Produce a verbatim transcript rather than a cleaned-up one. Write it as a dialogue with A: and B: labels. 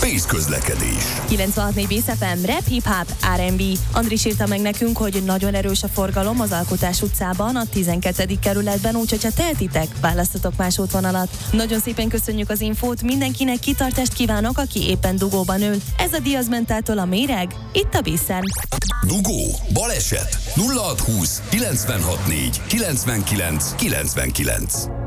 A: Space közlekedés.
B: kilencvenhat négy Bész ef em, rap, hip-hop, er end bé. Andris írta meg nekünk, hogy nagyon erős a forgalom az Alkotás utcában, a tizenkettedik kerületben, úgyhogy ha tehetitek, választatok más útvonalat. Nagyon szépen köszönjük az infót, mindenkinek kitartást kívánok, aki éppen dugóban ül. Ez a Diaz Mentától a Méreg, itt a Bészen.
A: Dugó, baleset, nulla hat húsz kilencvenhat négy kilencvenkilenc kilencvenkilenc.